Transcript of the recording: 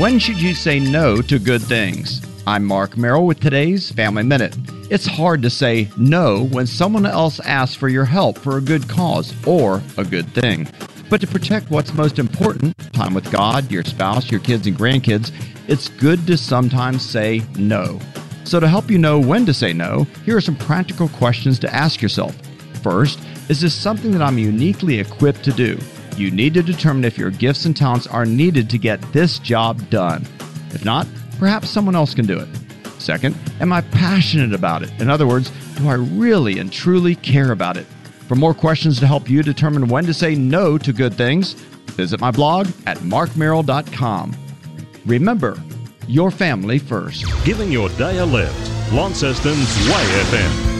When should you say no to good things? I'm Mark Merrill with today's Family Minute. It's hard to say no when someone else asks for your help for a good cause or a good thing. But to protect what's most important, time with God, your spouse, your kids and grandkids, it's good to sometimes say no. So to help you know when to say no, here are some practical questions to ask yourself. First, is this something that I'm uniquely equipped to do? You need to determine if your gifts and talents are needed to get this job done. If not, perhaps someone else can do it. Second, am I passionate about it? In other words, do I really and truly care about it? For more questions to help you determine when to say no to good things, visit my blog at markmerrill.com. Remember, your family first. Giving your day a lift. Launceston's Way FM.